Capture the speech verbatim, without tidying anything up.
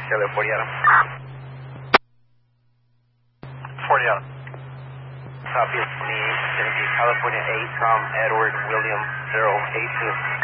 Charlie forty Adam. forty Adam. Copy, it's me, California eight, Tom Edward William zero eight two.